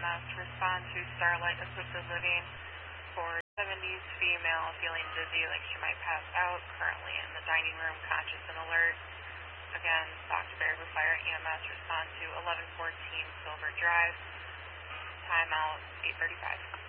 EMS, respond to Starlight Assisted Living for 70s female feeling dizzy like she might pass out, currently in the dining room, conscious and alert. Again, Dr. Baraboo Fire and EMS, respond to 1114 Silver Drive, timeout 8:35.